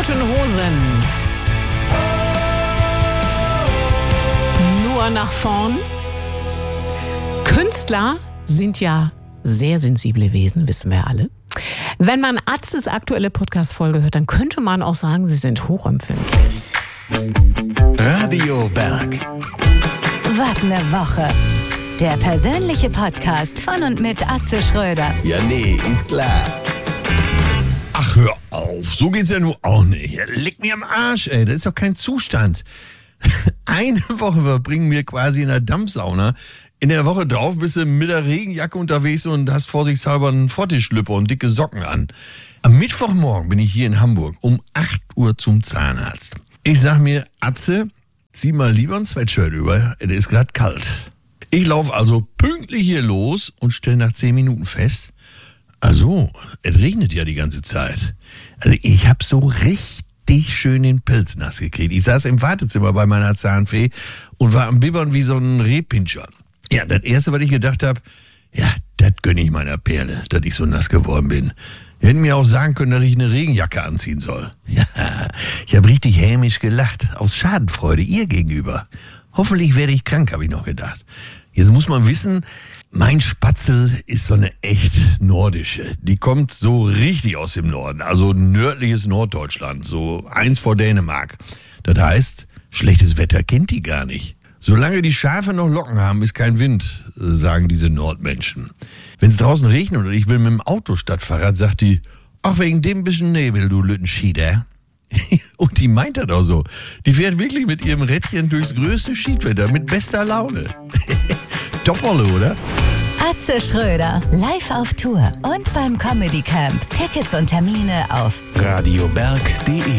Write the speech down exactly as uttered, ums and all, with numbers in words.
Toten Hosen. Nur nach vorn. Künstler sind ja sehr sensible Wesen, wissen wir alle. Wenn man Atzes aktuelle Podcast-Folge hört, dann könnte man auch sagen, sie sind hochempfindlich. Radio Berg. Was ne Woche. Der persönliche Podcast von und mit Atze Schröder. Ja, nee, ist klar. Ach, hör auf. So geht's ja nur auch nicht. Leck mir am Arsch, ey. Das ist doch kein Zustand. Eine Woche verbringen wir quasi in der Dampfsauna. In der Woche drauf bist du mit der Regenjacke unterwegs und hast vorsichtshalber einen Vortischlüpper und dicke Socken an. Am Mittwochmorgen bin ich hier in Hamburg um acht Uhr zum Zahnarzt. Ich sag mir, Atze, zieh mal lieber ein Sweatshirt über. Es ist gerade kalt. Ich laufe also pünktlich hier los und stelle nach zehn Minuten fest, also, es regnet ja die ganze Zeit. Also ich habe so richtig schön den Pelz nass gekriegt. Ich saß im Wartezimmer bei meiner Zahnfee und war am Bibbern wie so ein Rehpinscher. Ja, das Erste, was ich gedacht habe, ja, das gönne ich meiner Perle, dass ich so nass geworden bin. Die hätten mir auch sagen können, dass ich eine Regenjacke anziehen soll. Ja, ich habe richtig hämisch gelacht, aus Schadenfreude ihr gegenüber. Hoffentlich werde ich krank, habe ich noch gedacht. Jetzt muss man wissen, mein Spatzel ist so eine echt nordische. Die kommt so richtig aus dem Norden, also nördliches Norddeutschland, so eins vor Dänemark. Das heißt, schlechtes Wetter kennt die gar nicht. Solange die Schafe noch Locken haben, ist kein Wind, sagen diese Nordmenschen. Wenn es draußen regnet und ich will mit dem Auto statt Fahrrad, sagt die, ach, wegen dem bisschen Nebel, du Lüttenschieder. Und die meint das auch so. Die fährt wirklich mit ihrem Rädchen durchs größte Schiedwetter mit bester Laune. Topperle, oder? Atze Schröder, live auf Tour und beim Comedy Camp. Tickets und Termine auf radioberg punkt de